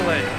privilege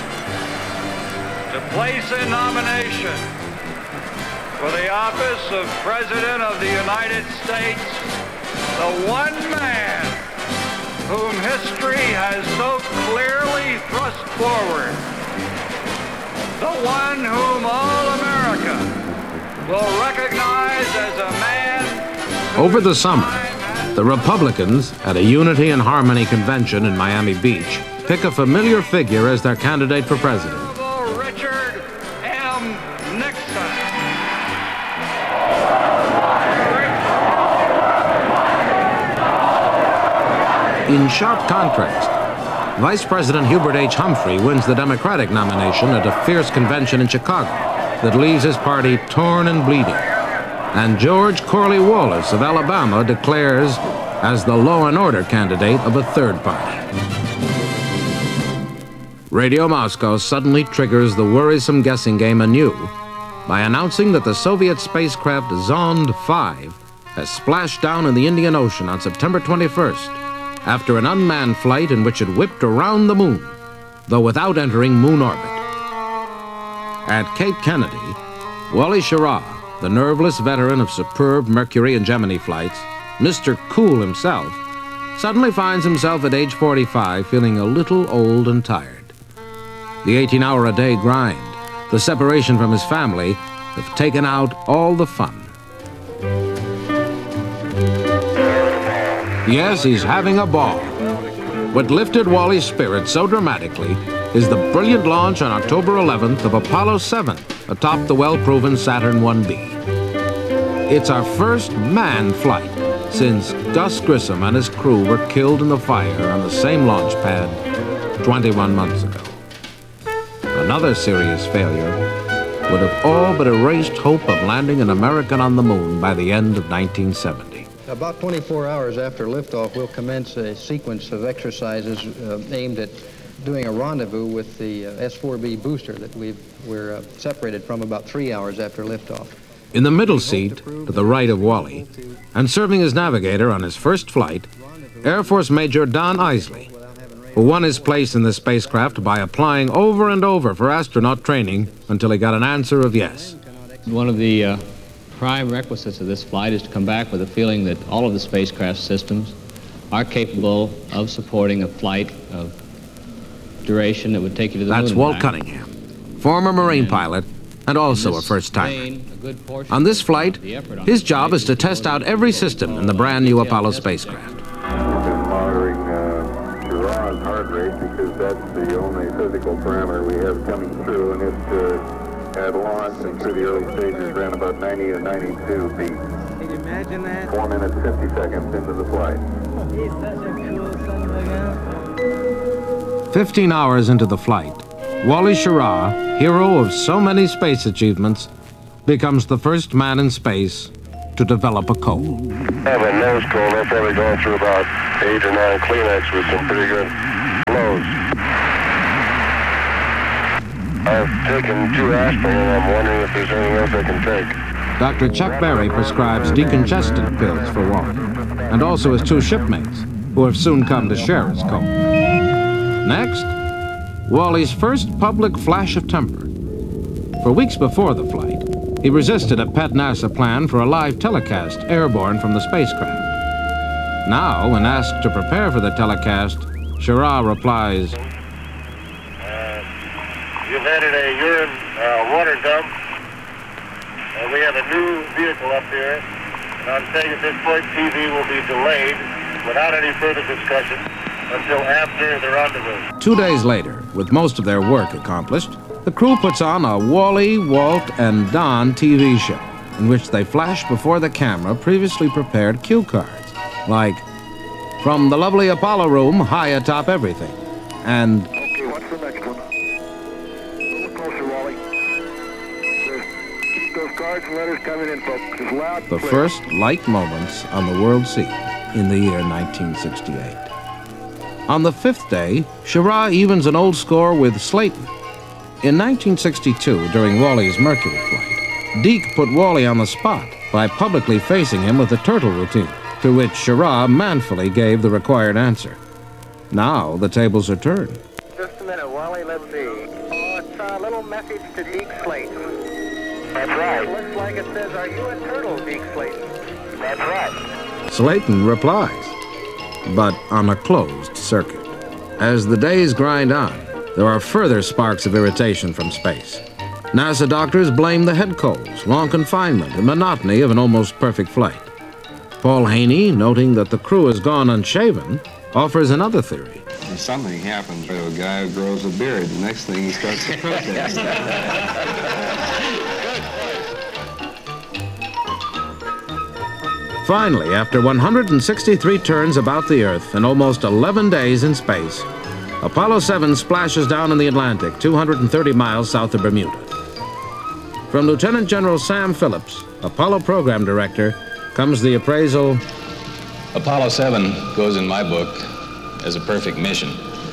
to place in nomination for the office of President of the United States the one man whom history has so clearly thrust forward, the one whom all America will recognize as a man. Over the summer, the Republicans, at a Unity and Harmony convention in Miami Beach, pick a familiar figure as their candidate for president. Richard M. Nixon. In sharp contrast, Vice President Hubert H. Humphrey wins the Democratic nomination at a fierce convention in Chicago that leaves his party torn and bleeding. And George Corley Wallace of Alabama declares as the law and order candidate of a third party. Radio Moscow suddenly triggers the worrisome guessing game anew by announcing that the Soviet spacecraft Zond 5 has splashed down in the Indian Ocean on September 21st after an unmanned flight in which it whipped around the moon, though without entering moon orbit. At Cape Kennedy, Wally Schirra, the nerveless veteran of superb Mercury and Gemini flights, Mr. Cool himself, suddenly finds himself at age 45 feeling a little old and tired. The 18-hour-a-day grind, the separation from his family, have taken out all the fun. Yes, he's having a ball. What lifted Wally's spirits so dramatically is the brilliant launch on October 11th of Apollo 7 atop the well-proven Saturn 1B. It's our first manned flight since Gus Grissom and his crew were killed in the fire on the same launch pad 21 months ago. Another serious failure would have all but erased hope of landing an American on the moon by the end of 1970. About 24 hours after liftoff, we'll commence a sequence of exercises aimed at doing a rendezvous with the S-4B booster that we're separated from about 3 hours after liftoff. In the middle seat, to the right of Wally, and serving as navigator on his first flight, Air Force Major Don Isley, who won his place in the spacecraft by applying over and over for astronaut training until he got an answer of yes. One of the prime requisites of this flight is to come back with a feeling that all of the spacecraft systems are capable of supporting a flight of duration that would take you to the moon. That's Walt Cunningham, former Marine pilot and also a first-timer. On this flight, his job is to test out every system in the brand new Apollo spacecraft. Monitoring Schirra's heart rate because that's the only physical parameter we have coming through, and it had launched and through the early stages ran about 90 or 92 beats. Can you imagine that? 4 minutes, 50 seconds into the flight. He's such a cool son of a gun. 15 hours into the flight, Wally Schirra, hero of so many space achievements, becomes the first man in space to develop a cold. I have a nose cold. I've probably gone through about 8 or 9 Kleenex with some pretty good blows. I've taken 2 aspirin, and I'm wondering if there's anything else I can take. Dr. Chuck Berry prescribes decongestant pills for Wally, and also his 2 shipmates, who have soon come to share his cold. Next, Wally's first public flash of temper. For weeks before the flight, he resisted a pet NASA plan for a live telecast airborne from the spacecraft. Now, when asked to prepare for the telecast, Schirra replies, You've added a urine water dump. We have a new vehicle up here. And I'm saying at this point, TV will be delayed without any further discussion until after the rendezvous. 2 days later, with most of their work accomplished, the crew puts on a Wally, Walt, and Don TV show in which they flash before the camera previously prepared cue cards, like, from the lovely Apollo room high atop everything, and Okay, what's the next one? A little closer, Wally. Keep those cards and letters coming in, folks. Just loud and the clear. first light moments on the world scene in the year 1968. On the 5th day, Schirra evens an old score with Slayton. In 1962, during Wally's Mercury flight, Deke put Wally on the spot by publicly facing him with a turtle routine, to which Schirra manfully gave the required answer. Now the tables are turned. Just a minute, Wally. Let's see. Oh, it's a little message to Deke Slayton. That's right. It looks like it says, "Are you a turtle, Deke Slayton?" That's right. Slayton replies, but on a closed circuit. As the days grind on, there are further sparks of irritation from space. NASA doctors blame the head colds, long confinement, and monotony of an almost perfect flight. Paul Haney, noting that the crew has gone unshaven, offers another theory. Something happens to a guy who grows a beard. The next thing he starts to protest. Finally, after 163 turns about the Earth and almost 11 days in space, Apollo 7 splashes down in the Atlantic, 230 miles south of Bermuda. From Lieutenant General Sam Phillips, Apollo Program Director, comes the appraisal. Apollo 7 goes in my book as a perfect mission.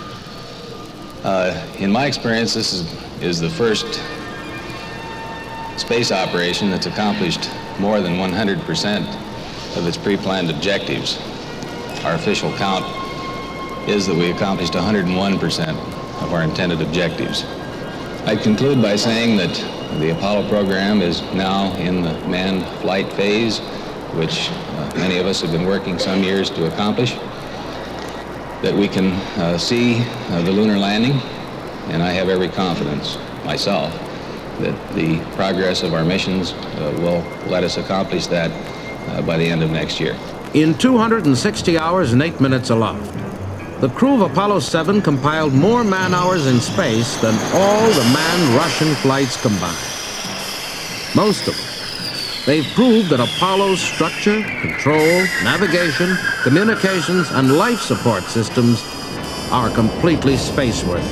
In my experience, this is the first space operation that's accomplished more than 100% of its pre-planned objectives. Our official count is that we accomplished 101% of our intended objectives. I'd conclude by saying that the Apollo program is now in the manned flight phase, which many of us have been working some years to accomplish, that we can see the lunar landing, and I have every confidence myself that the progress of our missions will let us accomplish that by the end of next year. In 260 hours and 8 minutes aloft, the crew of Apollo 7 compiled more man-hours in space than all the manned Russian flights combined. Most of them. They've proved that Apollo's structure, control, navigation, communications, and life support systems are completely spaceworthy.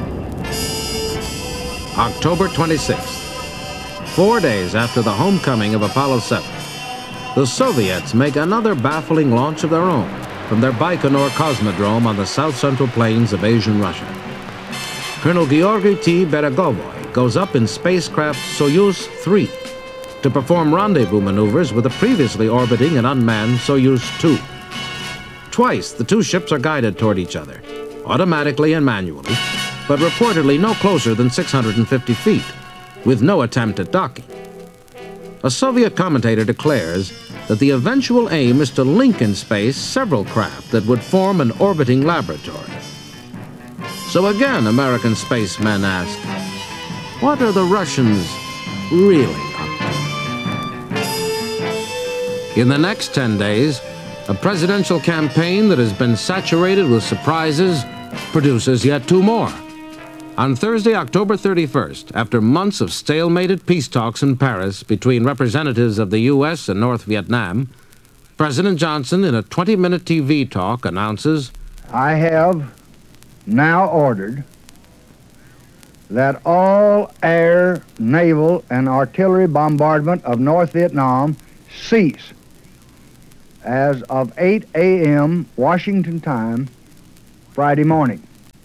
October 26th, 4 days after the homecoming of Apollo 7, the Soviets make another baffling launch of their own from their Baikonur Cosmodrome on the south-central plains of Asian Russia. Colonel Georgy T. Beregovoy goes up in spacecraft Soyuz 3 to perform rendezvous maneuvers with the previously orbiting and unmanned Soyuz 2. Twice, the two ships are guided toward each other, automatically and manually, but reportedly no closer than 650 feet, with no attempt at docking. A Soviet commentator declares that the eventual aim is to link in space several craft that would form an orbiting laboratory. So again, American spacemen ask, what are the Russians really up to? In the next 10 days, a presidential campaign that has been saturated with surprises produces yet two more. On Thursday, October 31st, after months of stalemated peace talks in Paris between representatives of the U.S. and North Vietnam, President Johnson, in a 20-minute TV talk, announces, I have now ordered that all air, naval, and artillery bombardment of North Vietnam cease as of 8 a.m. Washington time, Friday morning.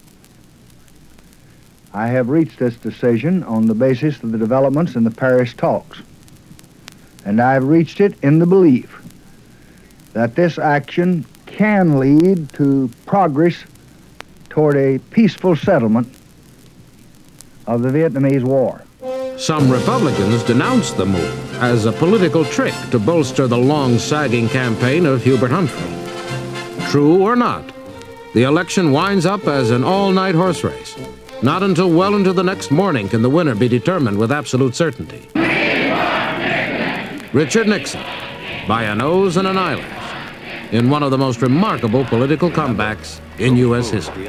I have reached this decision on the basis of the developments in the Paris talks, and I have reached it in the belief that this action can lead to progress toward a peaceful settlement of the Vietnamese War. Some Republicans denounced the move as a political trick to bolster the long-sagging campaign of Hubert Humphrey. True or not, the election winds up as an all-night horse race. Not until well into the next morning can the winner be determined with absolute certainty. Richard Nixon, by a nose and an eyelash, in one of the most remarkable political comebacks in U.S. history.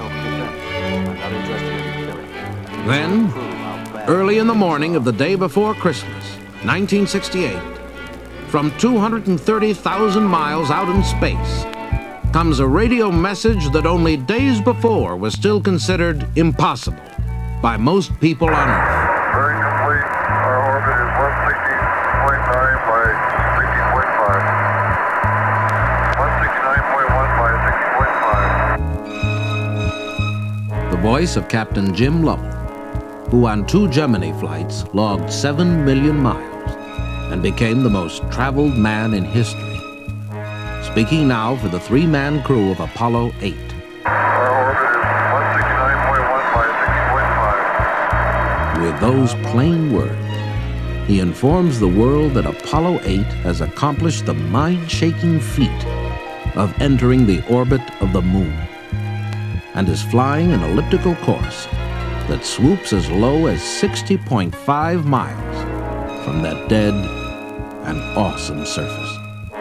Then, early in the morning of the day before Christmas, 1968, from 230,000 miles out in space, comes a radio message that only days before was still considered impossible by most people on Earth. Very complete. Our orbit is 160.9 by 60.5. 169.1 by 60.5. The voice of Captain Jim Lovell, who on 2 Gemini flights logged 7 million miles and became the most traveled man in history. Speaking now for the 3-man crew of Apollo 8. Our orbit is 169.1 those plain words, he informs the world that Apollo 8 has accomplished the mind-shaking feat of entering the orbit of the moon and is flying an elliptical course that swoops as low as 60.5 miles from that dead and awesome surface.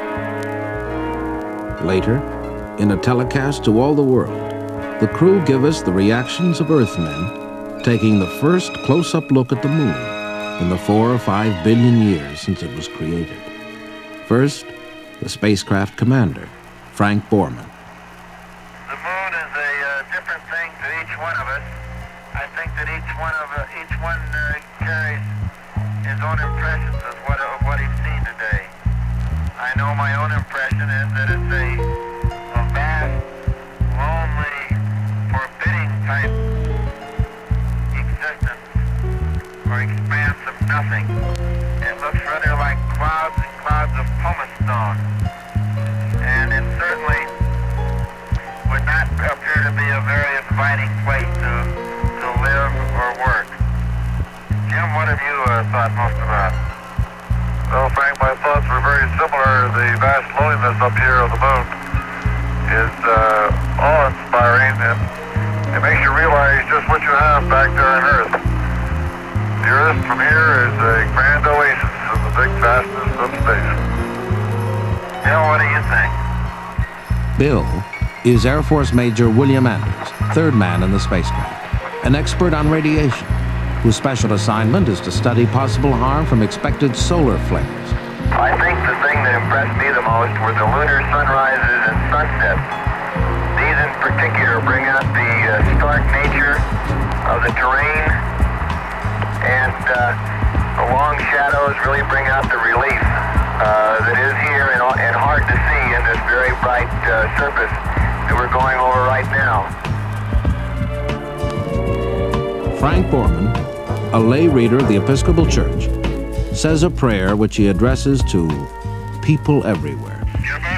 Later, in a telecast to all the world, the crew give us the reactions of Earthmen taking the first close-up look at the moon in the 4 or 5 billion years since it was created. First, the spacecraft commander, Frank Borman. The moon is a different thing to each one of us. I think that each one carries his own impressions of what he's seen today. I know my own impression is that it's a vast, lonely, forbidding type existence or expanse of nothing. It looks rather like clouds and clouds of pumice stone. And it certainly would not appear to be a very inviting place to live or work. Jim, what have you thought most about? Well, Frank, my thoughts were very similar. The vast loneliness up here of the moon is awe-inspiring, and it makes you realize just what you have back there on Earth. The Earth from here is a grand oasis in the big vastness of space. Bill, what do you think? Bill is Air Force Major William Anders, third man in the spacecraft, an expert on radiation, whose special assignment is to study possible harm from expected solar flares. I think the thing that impressed me the most were the lunar sunrises and sunsets. These in particular bring out the stark nature of the terrain, and the long shadows really bring out the relief that is here and hard to see in this very bright surface that we're going over right now. Frank Borman, a lay reader of the Episcopal Church, says a prayer which he addresses to people everywhere. You're